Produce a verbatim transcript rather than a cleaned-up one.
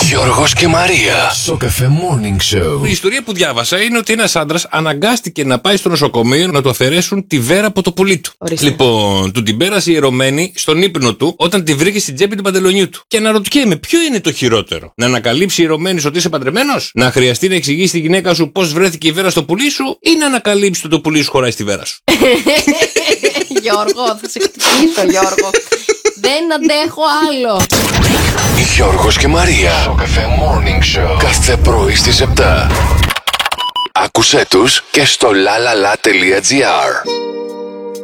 Γιώργος και Μαρία. Σοκαφέ Morning Show. Η ιστορία που διάβασα είναι ότι ένας άντρας αναγκάστηκε να πάει στο νοσοκομείο να του αφαιρέσουν τη βέρα από το πουλί του. Ορίστε. Λοιπόν, του την πέρασε ιερωμένη στον ύπνο του όταν τη βρήκε στην τσέπη του παντελονιού του. Και αναρωτιέμαι, ποιο είναι το χειρότερο? Να ανακαλύψει ιερωμένη ότι είσαι παντρεμένος? Να χρειαστεί να εξηγήσει τη γυναίκα σου πώς βρέθηκε η βέρα στο πουλί σου? Ή να ανακαλύψει ότι το πουλί σου χωράει στη βέρα σου? Γιώργο, θα σε χτυπήσω, Γιώργο. Δεν αντέχω άλλο. Γιώργος και Μαρία. Σοκαφέ Morning Show. Κάθε πρωί στις επτά. Άκουσέ τους και στο λαλαλα τελεία τζι άρ.